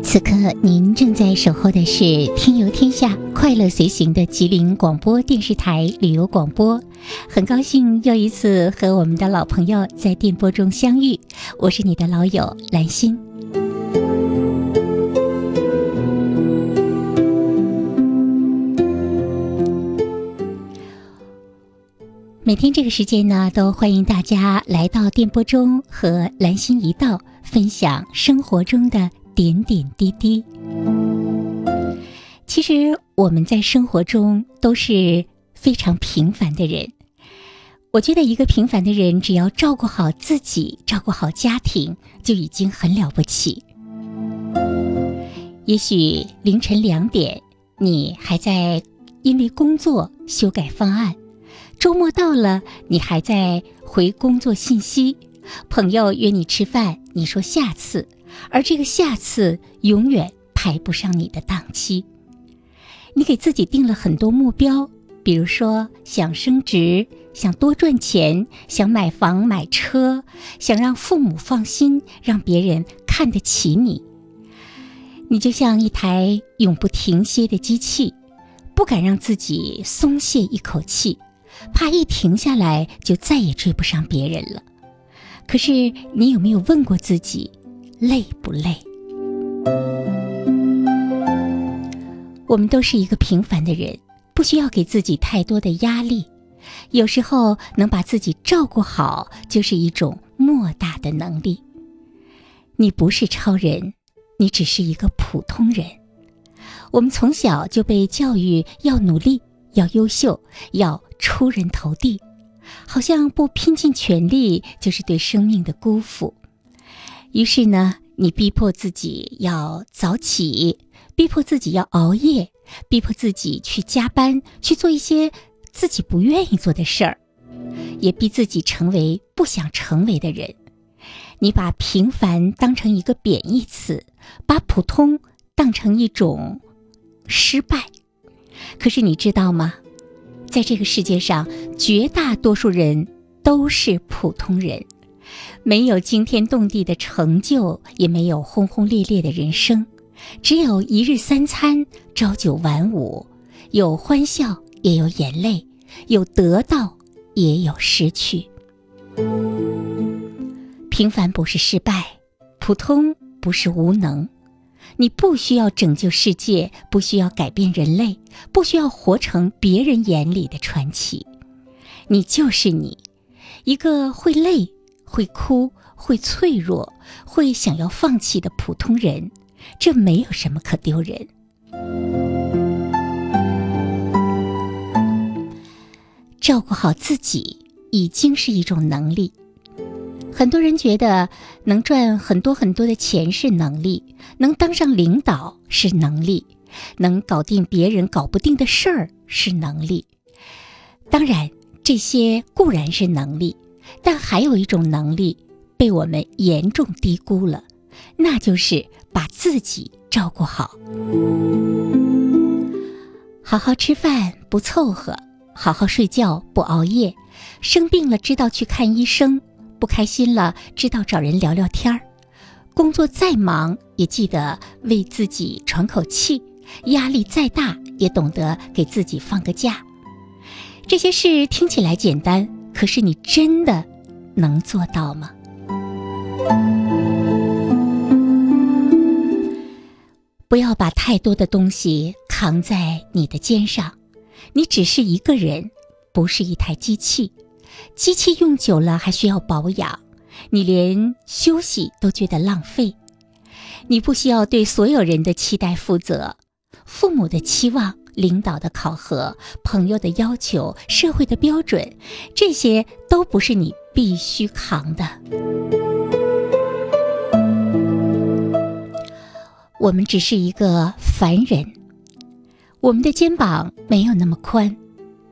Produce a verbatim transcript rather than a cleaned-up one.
此刻您正在守候的是听游天下快乐随行的吉林广播电视台旅游广播，很高兴又一次和我们的老朋友在电波中相遇，我是你的老友兰心。每天这个时间呢，都欢迎大家来到电波中和兰心一道分享生活中的点点滴滴。其实我们在生活中都是非常平凡的人，我觉得一个平凡的人只要照顾好自己，照顾好家庭，就已经很了不起。也许凌晨两点，你还在因为工作修改方案，周末到了，你还在回工作信息，朋友约你吃饭，你说下次，而这个下次永远排不上你的档期。你给自己定了很多目标，比如说想升职，想多赚钱，想买房买车，想让父母放心，让别人看得起你。你就像一台永不停歇的机器，不敢让自己松懈一口气，怕一停下来就再也追不上别人了。可是你有没有问过自己，累不累？我们都是一个平凡的人，不需要给自己太多的压力，有时候能把自己照顾好，就是一种莫大的能力。你不是超人，你只是一个普通人。我们从小就被教育要努力，要优秀，要出人头地，好像不拼尽全力就是对生命的辜负。于是呢，你逼迫自己要早起，逼迫自己要熬夜，逼迫自己去加班，去做一些自己不愿意做的事儿，也逼自己成为不想成为的人。你把平凡当成一个贬义词，把普通当成一种失败。可是你知道吗？在这个世界上，绝大多数人都是普通人，没有惊天动地的成就，也没有轰轰烈烈的人生，只有一日三餐，朝九晚五，有欢笑也有眼泪，有得到也有失去。平凡不是失败，普通不是无能。你不需要拯救世界，不需要改变人类，不需要活成别人眼里的传奇。你就是你，一个会累、会哭、会脆弱、会想要放弃的普通人，这没有什么可丢人。照顾好自己已经是一种能力。很多人觉得能赚很多很多的钱是能力，能当上领导是能力，能搞定别人搞不定的事儿是能力。当然，这些固然是能力，但还有一种能力被我们严重低估了，那就是把自己照顾好。好好吃饭不凑合，好好睡觉不熬夜，生病了知道去看医生，不开心了知道找人聊聊天儿，工作再忙也记得为自己喘口气，压力再大也懂得给自己放个假。这些事听起来简单，可是你真的能做到吗？不要把太多的东西扛在你的肩上，你只是一个人，不是一台机器。机器用久了还需要保养，你连休息都觉得浪费。你不需要对所有人的期待负责，父母的期望，领导的考核，朋友的要求，社会的标准，这些都不是你必须扛的。我们只是一个凡人，我们的肩膀没有那么宽，